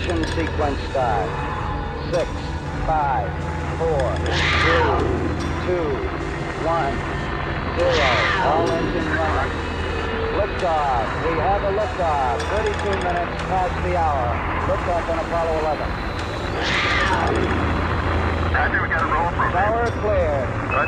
Ignition sequence start. 6, 5, 4, 3, 2, 1, 0. All engine running. Liftoff. We have a liftoff. 32 minutes past the hour. Liftoff on Apollo 11. Roger, we got a roll program. Tower clear.